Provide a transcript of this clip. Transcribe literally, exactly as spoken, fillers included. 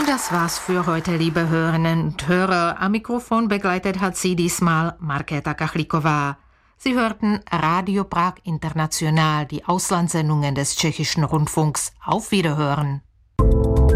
Und das war's für heute, liebe Hörerinnen und Hörer. Am Mikrofon begleitet hat sie diesmal Markéta Kachlíková. Sie hörten Radio Prag International, die Auslandssendungen des tschechischen Rundfunks. Auf Wiederhören.